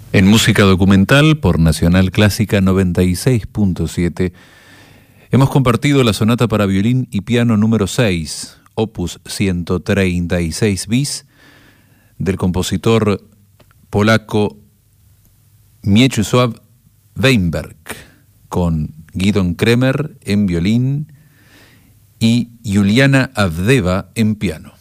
En música documental por Nacional Clásica 96.7 hemos compartido la sonata para violín y piano número 6, opus 136 bis, del compositor polaco Mieczysław Weinberg, con Gidon Kremer en violín y Juliana Avdeva en piano.